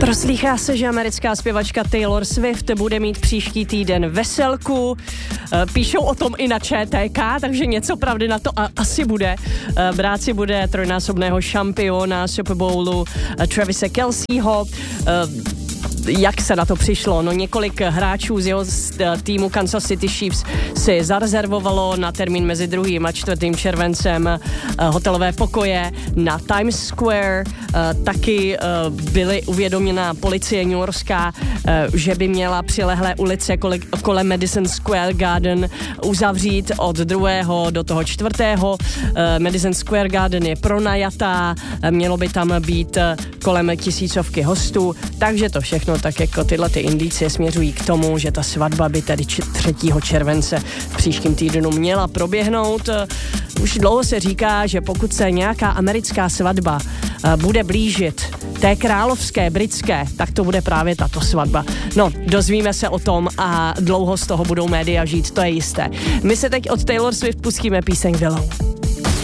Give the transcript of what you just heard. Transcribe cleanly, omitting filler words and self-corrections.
Proslýchá se, že americká zpěvačka Taylor Swift bude mít příští týden veselku. Píšou o tom i na ČTK, takže něco pravdy na to asi bude. Brát si bude trojnásobného šampiona Super Bowlu Travise Kelceho. Jak se na to přišlo? No, několik hráčů z jeho týmu Kansas City Chiefs si zarezervovalo na termín mezi 2. a 4. červencem hotelové pokoje na Times Square. Taky byly uvědoměna policie newyorská, že by měla přilehlé ulice kolem Madison Square Garden uzavřít od 2. do toho 4. Madison Square Garden je pronajatá, mělo by tam být kolem 1000 hostů, takže to všechno tak jako tyhle ty indicie směřují k tomu, že ta svatba by tedy 3. července v příštím týdnu měla proběhnout. Už dlouho se říká, že pokud se nějaká americká svatba bude blížit té královské britské, tak to bude právě tato svatba. No, dozvíme se o tom a dlouho z toho budou média žít, to je jisté. My se teď od Taylor Swift pustíme píseň Willow.